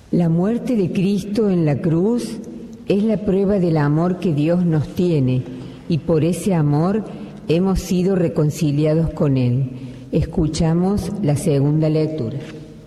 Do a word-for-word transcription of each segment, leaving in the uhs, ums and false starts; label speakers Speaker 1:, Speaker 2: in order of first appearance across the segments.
Speaker 1: La muerte de Cristo en la cruz es la prueba del amor que Dios nos tiene, y por ese amor hemos sido reconciliados con Él. Escuchamos la segunda lectura.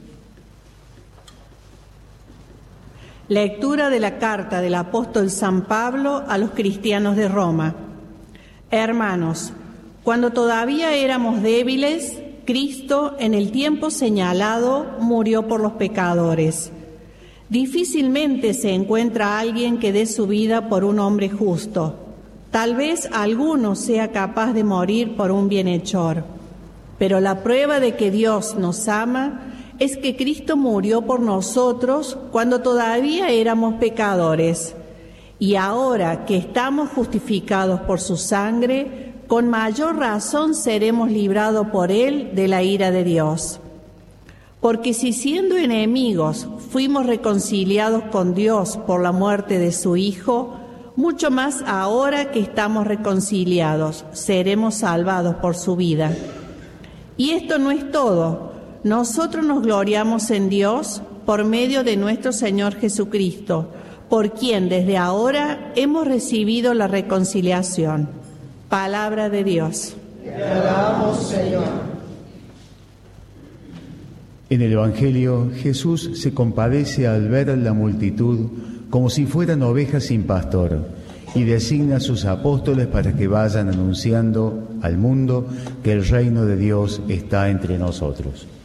Speaker 2: Lectura de la carta del apóstol San Pablo a los cristianos de Roma. Hermanos, cuando todavía éramos débiles, Cristo, en el tiempo señalado, murió por los pecadores. Difícilmente se encuentra alguien que dé su vida por un hombre justo. Tal vez alguno sea capaz de morir por un bienhechor. Pero la prueba de que Dios nos ama es que Cristo murió por nosotros cuando todavía éramos pecadores. Y ahora que estamos justificados por su sangre, con mayor razón seremos librados por Él de la ira de Dios. Porque si siendo enemigos fuimos reconciliados con Dios por la muerte de su Hijo, mucho más ahora que estamos reconciliados, seremos salvados por su vida. Y esto no es todo. Nosotros nos gloriamos en Dios por medio de nuestro Señor Jesucristo, por quien desde ahora hemos recibido la reconciliación. Palabra de Dios.
Speaker 3: Te alabamos, Señor.
Speaker 4: En el Evangelio, Jesús se compadece al ver la multitud como si fueran ovejas sin pastor y designa a sus apóstoles para que vayan anunciando al mundo que el reino de Dios está entre nosotros.